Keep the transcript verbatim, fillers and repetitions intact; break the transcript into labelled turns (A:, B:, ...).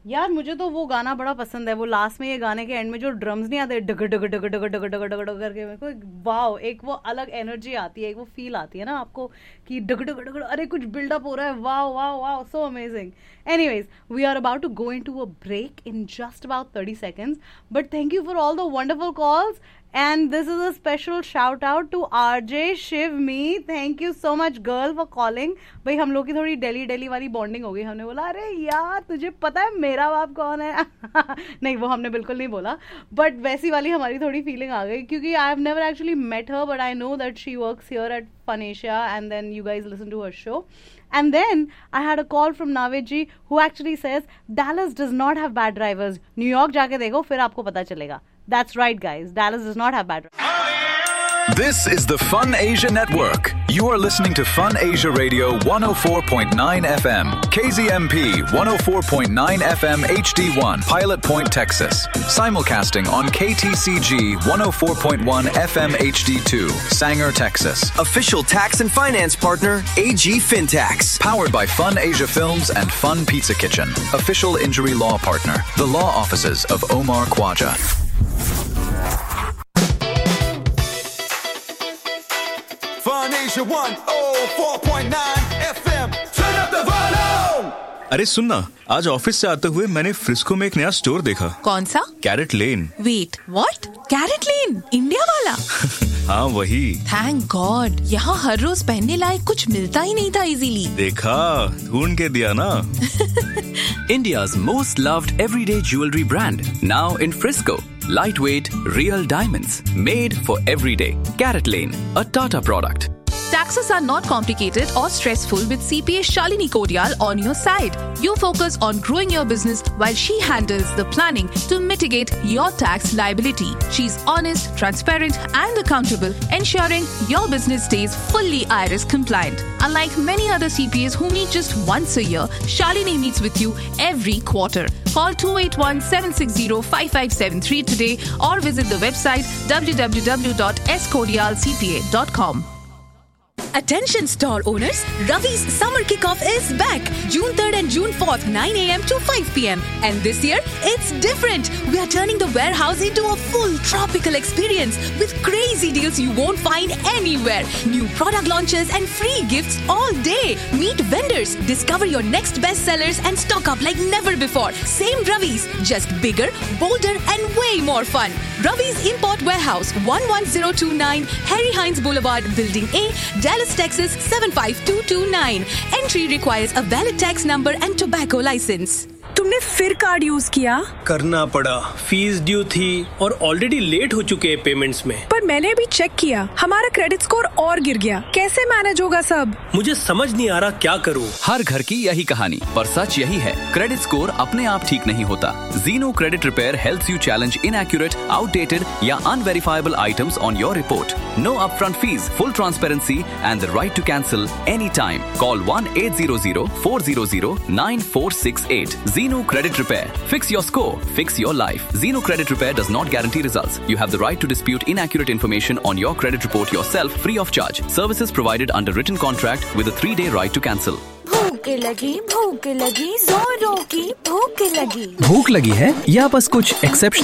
A: यार मुझे तो वो गाना बड़ा पसंद है, वो लास्ट में ये गाने के एंड में जो ड्रम्स नहीं आते डग डग डग डग डग डग डग डग करके, मेरे को वाओ एक वो अलग एनर्जी आती है, एक वो फील आती है ना आपको कि डग डग डग अरे कुछ बिल्डअप हो रहा है, wow wow wow so amazing. Anyways, we are about to go into a break in just about thirty seconds. But thank you for all the wonderful calls. And this is a special shout out to R J Shivmi. Thank you so much girl for calling. भाई हम लोग की थोड़ी daily daily वाली bonding हो गई. हमने बोला अरे यार तुझे पता है मेरा बाप कौन है. नहीं वो हमने बिल्कुल नहीं बोला. बट वैसी वाली हमारी थोड़ी फीलिंग आ गई क्योंकि I have never actually met her but I know that she works here eight Fun Asia and then you guys listen to her show. And then I had a call from Navid ji who actually says Dallas does not have bad drivers. New York जाके देखो फिर आपको पता चलेगा. That's right guys. Dallas does not have bad drivers.
B: This is the Fun Asia Network. You are listening to Fun Asia Radio one oh four point nine F M, K Z M P one oh four point nine F M H D one, Pilot Point, Texas. Simulcasting on K T C G one oh four point one F M H D two, Sanger, Texas.
C: Official tax and finance partner, A G Fintax.
B: Powered by Fun Asia Films and Fun Pizza Kitchen. Official injury law partner, the law offices of Omar Khwaja.
D: Fun Asia one oh four point nine F M. Turn up the volume.
E: अरे सुनना, आज office से आते हुए मैंने Frisco में एक नया स्टोर देखा.
F: कौन सा?
E: Carat lane.
F: Wait, what? Carat lane, India वाला?
E: हाँ वही.
F: थैंक गॉड, यहाँ हर रोज पहनने लायक कुछ मिलता ही नहीं था इजीली.
E: देखा, ढूंढ के दिया ना.
C: India's most loved everyday jewelry brand, now in Frisco. Lightweight, real diamonds, made for everyday. Carrot Lane, a Tata product.
F: Taxes are not complicated or stressful with C P A Shalini Kodial on your side. You focus on growing your business while she handles the planning to mitigate your tax liability. She's honest, transparent and accountable, ensuring your business stays fully I R S compliant. Unlike many other C P As who meet just once a year, Shalini meets with you every quarter. Call two eight one, seven six zero, five five seven three today or visit the website w w w dot s kodial c p a dot com.
G: Attention store owners, Ravi's summer kickoff is back. June third and June fourth, nine a m to five p m And this year, it's different. We are turning the warehouse into a full tropical experience with crazy deals you won't find anywhere. New product launches and free gifts all day. Meet vendors, discover your next best sellers and stock up like never before. Same Ravi's, just bigger, bolder and way more fun. Ravi's Import Warehouse, one one zero two nine, Harry Hines Boulevard, Building A, Dallas, Texas seven five two two nine. Entry requires a valid tax number and tobacco license.
H: तुमने फिर card use किया?
I: करना पड़ा, fees due थी और already late हो चुके हैं पेमेंट्स में.
H: पर मैंने अभी चेक किया, हमारा क्रेडिट स्कोर और गिर गया. कैसे मैनेज होगा सब?
I: मुझे समझ नहीं आ रहा क्या करूं.
C: हर घर की यही कहानी, पर सच यही है, क्रेडिट स्कोर अपने आप ठीक नहीं होता. Zeno Credit Repair helps you challenge inaccurate, outdated या unverifiable items on your report. No upfront fees, full transparency and the right to cancel anytime. Call one eight hundred, four hundred, nine four six eight. Zeno Credit Repair. Fix your score. Fix your life. Zeno Credit Repair does not guarantee results. You have the right to dispute inaccurate information on your credit report yourself free of charge. Services provided under written contract with a three-day right to cancel.
J: भूख लगी, भूख लगी, जोरों की भूख लगी.
K: भूख लगी है या बस कुछ एक्सेप्शन